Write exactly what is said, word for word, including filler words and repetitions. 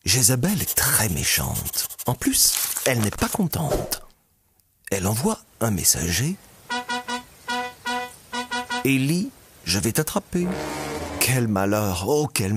Jézabel est très méchante. En plus, elle n'est pas contente. Elle envoie un messager. Élie, je vais t'attraper. Quel malheur, oh quel